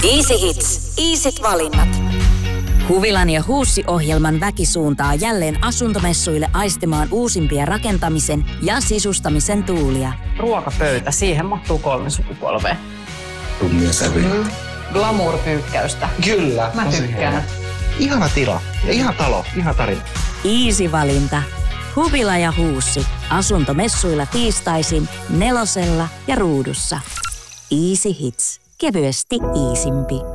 Easy Hits. Easyt valinnat. Huvilan ja Huussi-ohjelman väki suuntaa jälleen asuntomessuille aistimaan uusimpia rakentamisen ja sisustamisen tuulia. Ruokapöytä, siihen mahtuu 3 sukupolvea. Tummia sävyjä. Glamour-pyykkäystä. Kyllä. Mä tykkään. Ihana tila ja ihana talo, ihana tarina. Easy-valinta. Huvila ja Huussi. Asuntomessuilla tiistaisin 4 ja Ruudussa. Easy Hits. Kevyesti iisimpi.